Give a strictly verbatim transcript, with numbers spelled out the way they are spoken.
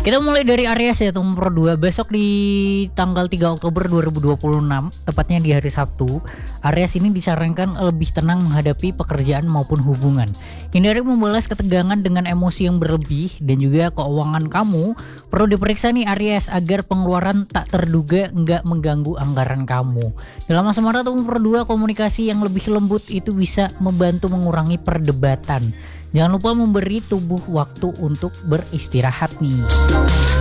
Kita mulai dari Aries ya, nomor dua. Besok di tanggal tiga Oktober dua ribu dua puluh enam, tepatnya di hari Sabtu, Aries ini disarankan lebih tenang menghadapi pekerjaan maupun hubungan. Hindari membalas ketegangan dengan emosi yang berlebih, dan juga keuangan kamu perlu diperiksa nih Aries agar pengeluaran tak terduga nggak mengganggu anggaran kamu. Dalam asmara nomor dua, komunikasi yang lebih lembut itu bisa membantu mengurangi perdebatan. Jangan lupa memberi tubuh waktu untuk beristirahat nih.